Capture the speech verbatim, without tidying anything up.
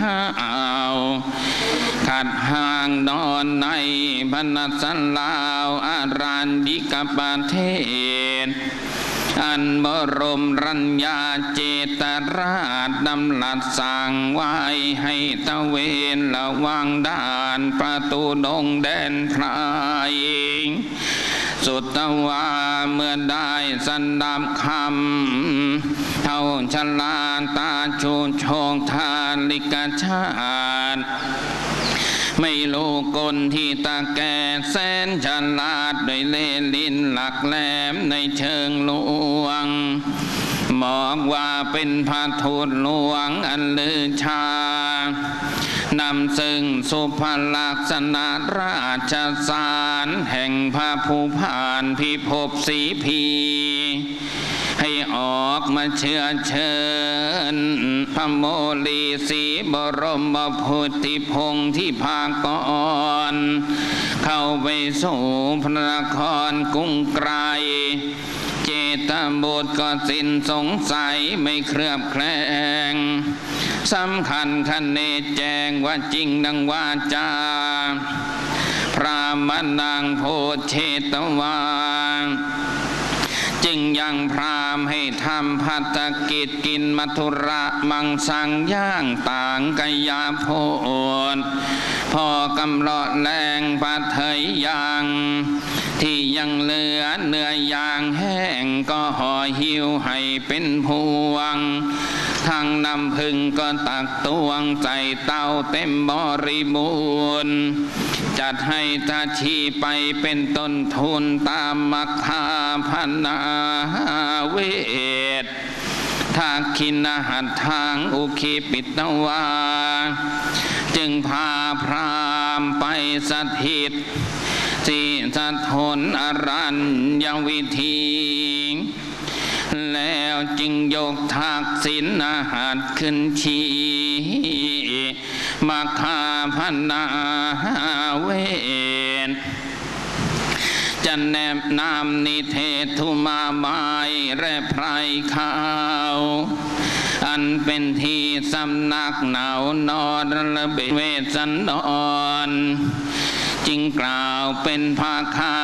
ห้าวขัดห่างนอนในพนัสสันลาวอารัญญิกประเทศอันบรมรัญญาเจตราชดำรัสสั่งไว้ให้ตะเวนระวังด่านประตูดงแดนไพรสุตวาเมื่อได้สันดาบคำเท่าชลาตาชูชงทานลิกชาติไม่รู้กลที่ตาแก่แสนฉลาดโดยเล่ห์ลิ้นหลักแหลมในเชิงลวงบอกว่าเป็นพระทูตหลวงอันลือชานำซึ่งสุภลักษณะราชสารแห่งพระผู้ผ่านพิภพสีพีให้ออกมาเชื้อเชิญพระโมลีสีบรมพุทธิพงษ์ที่ภาคก่อนเข้าไปสู่พระนครกรุงไกรเจตบุตรก็สิ้นสงสัยไม่เคลือบแคลงสำคัญคะเนแจงว่าจริงดังวาจาพระมนังโพเชตวาจึงยังพรามให้ทำภัตกิจกินมัทุระมังสังย่างต่างกยาโพธพอกำลอแรงปัดเถยยังที่ยังเหลือเนื้อยางแห้งก็ห่อหิวให้เป็นพวงทางน้ำพึ่งก็ตักตวงใส่เต้าเต็มบริบูรณ์จัดให้ทาชีไปเป็นต้นทุนตามมัคคาพนาเวททาคินหัตทางอุคิปิตวาจึงพาพรามไปสถิตที่สะทนอรัญญวิธีแล้วจึงยกทักษิณหัตขึ้นชีมัคคาพนาเวทจะแนบนำนิเทศุมาบายและไพรขาวอันเป็นที่สำนักหนาวนอนระเบเวสันดรจึงกล่าวเป็นภาคา